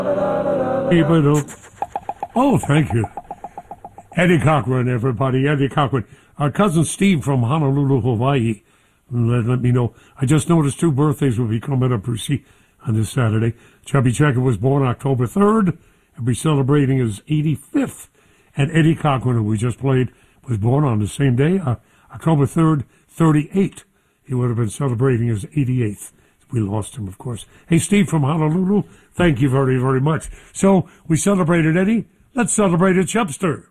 Keep it up. Oh, thank you. Eddie Cochran, everybody. Eddie Cochran. Our cousin Steve from Honolulu, Hawaii. Let me know. I just noticed 2 birthdays will be coming up, Brucey, on this Saturday. Chubby Checker was born October 3rd. He'll be celebrating his 85th. And Eddie Cochran, who we just played, was born on the same day, October 3rd, 38. He would have been celebrating his 88th. We lost him, of course. Hey, Steve from Honolulu, thank you very, very much. So we celebrated Eddie. Let's celebrate a Chubster.